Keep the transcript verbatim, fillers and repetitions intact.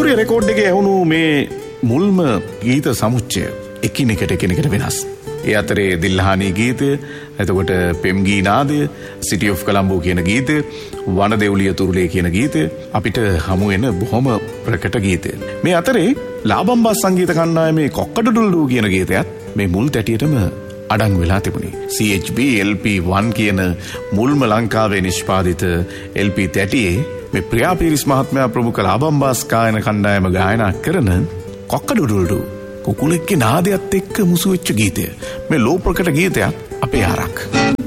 Studio record එකේ ඇහුණු මේ මුල්ම ගීත සමුච්චය එකිනෙකට එකිනෙකට වෙනස්. ඒ අතරේ දිල්හානි ගීතය, එතකොට පෙම්ගී නාදය, සිටි ඔෆ් කොලම්බෝ කියන ගීතය, වනදෙව්ලිය තුරුලේ කියන ගීතය අපිට හමු වෙන බොහොම ප්‍රකට ගීතය. මේ අතරේ ලාබම්බා සංගීත කණ්ඩායමේ කොක්කඩඩුල්ඩු කියන ගීතයත් මේ මුල් තැටියටම අඩංගු වෙලා තිබුණේ. සී එච් බී එල් පී වන් කියන මුල්ම ලංකාවේ නිෂ්පාදිත එල් පී තැටියේ මේ ප්‍රියා පීරිස් මහත්මයා ප්‍රමුඛ ලාබම්බාස් ගායන කණ්ඩායම ගායනා කරන කොක්කඩඩුල්ඩු කුකුලෙක්ගේ නාදයත් එක්ක මුසු වෙච්ච ගීතය. මේ ලෝ ප්‍රකට ගීතයක් අපේ ආරක්.